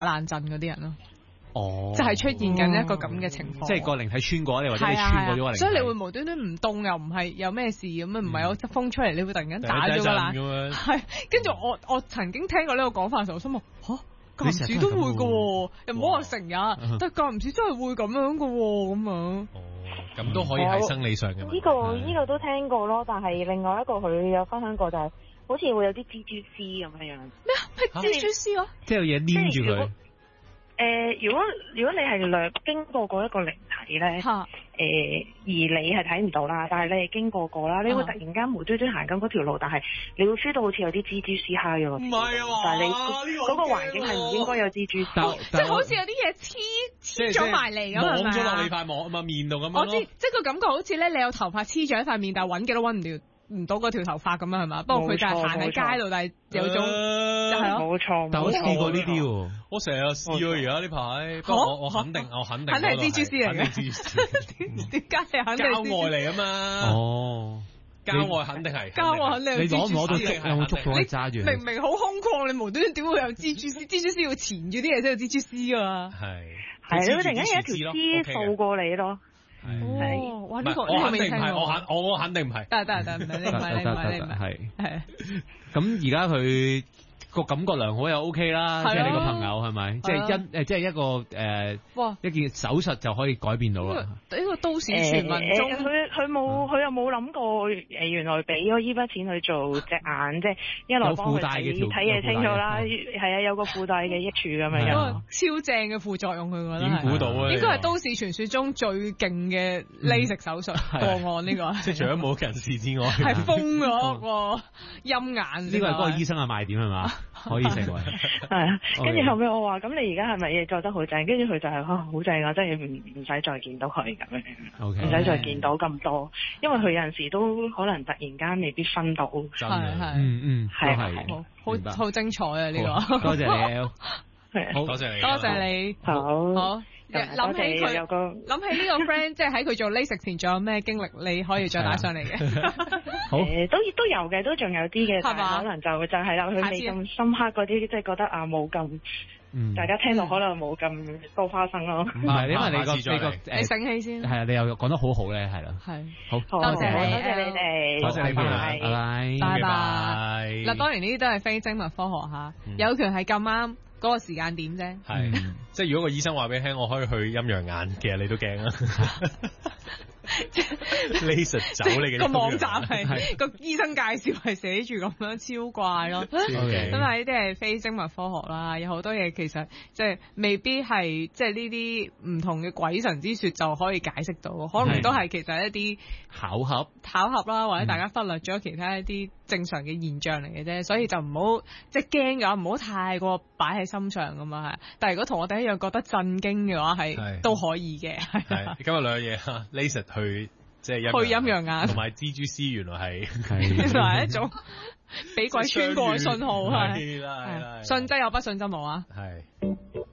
爛震嗰啲人咯。 哦， 就係出現緊一個咁嘅情況， 即係個靈體穿過你，或者你穿過咗個靈體， 所以你會無端端唔凍又唔係有咩事咁樣，唔係有側風出嚟，你會突然間打咗個爛。係，跟住我曾經聽過呢個講法嘅時候，我心諗嚇。間唔時都會嘅喎，又唔好話成日，但係間唔時真係會咁樣嘅喎，咁樣。 哦，咁都可以係生理上嘅。 呢個都聽過咯，但係另外一個佢有分享過就係，好似會有啲蜘蛛絲咁樣樣。 咩啊？係蜘蛛絲啊？ 即係有嘢黏住佢。 如果你係經過一個靈體咧，而你係睇唔到啦，但係你係經過啦，你會突然間無端端行緊嗰條路，但係你會 feel 到好似有啲蜘蛛絲揩咗。 唔係啊嘛， 但係你嗰個環境係唔應該有蜘蛛絲， 即係好似有啲嘢黐咗埋嚟咁，係咪？ 望咗落你塊面度咁樣。 我知，即係個感覺好似咧，你有頭髮黐咗喺塊面，但係揾幾都揾唔到嗰條頭髮咁樣係嘛？不過佢就係行喺街度，但係有種就係咯。 冇錯， 但我試過呢啲喎， 我成日試喎而家呢排。不過我肯定肯定係蜘蛛絲嚟嘅。點解你肯定？ 郊外嚟啊嘛。 哦， 郊外肯定係。 郊外肯定係。 你攞唔攞到捉？有冇捉到？你揸住。 明明好空曠，你無端端點會有蜘蛛絲？蜘蛛絲要纏住啲嘢先有蜘蛛絲㗎嘛。 係你會突然間有一條絲掃過你咯。 哦，哇！呢個我肯定唔係，我肯定唔係。 得，唔係。係。 咁而家佢個感覺良好又 OK 啦，即係你個朋友係咪？即係即係一個一件手術就可以改變到啦。 呢個都市傳聞中， 佢又冇諗過原來俾咗呢筆錢去做隻眼，即係一來幫佢睇嘢清楚啦，係啊，有個附帶嘅益處咁樣。 超正嘅副作用，佢覺得點估到啊？ 應該係都市傳說中最勁嘅 LASIK 手術個案呢個。 即係除咗冇近視之外， 係封咗個陰眼。 呢個係嗰個醫生嘅賣點係嘛？可以成為係啊。跟住後尾我話：咁你而家係咪做得好正？跟住佢就係好正啊！即係唔使再見到佢咁樣，唔使再見到咁多，因為佢有陣時都可能突然間未必分到。 真係， 係好精彩啊！呢個多謝你， 好多謝你， 多謝你，好。諗起呢個 friend， 即係喺佢做 LASIK 前，仲有咩經歷？你可以再打上嚟嘅。 好，都有嘅，都仲有啲嘅，但係可能就係啦，佢未咁深刻嗰啲，即係覺得冇咁。大家聽到可能冇咁多花生咯。 唔係，因為你醒起先。 係啊，你又講得好好咧，係啦。 係。 好， 多謝你， 多謝你哋， 多謝你，拜拜。嗱，當然呢啲都係非精密科學嚇，有權係咁啱嗰個時間點啫。 係，即係如果個醫生話俾你聽，我可以去陰陽眼，其實你都驚啊。LASIK 走你嘅個網站係個醫生介紹係寫住咁樣，超怪咯。咁啊呢啲係非精密科學啦，有好多嘢其實即係未必係即係呢啲唔同嘅鬼神之說就可以解釋到，可能都係其實一啲巧合啦， 或者大家忽略咗其他一啲正常嘅現象嚟嘅啫，所以就唔好即係驚嘅話，唔好太過擺喺心上咁啊。係，但係如果同我哋一樣覺得震驚嘅話，係都可以嘅。 係今日兩樣嘢，LASIK 去即係去陰陽眼， 同埋蜘蛛絲原來係一種俾鬼穿過嘅信號， 係啦， 信則有，不信則無啊。 係。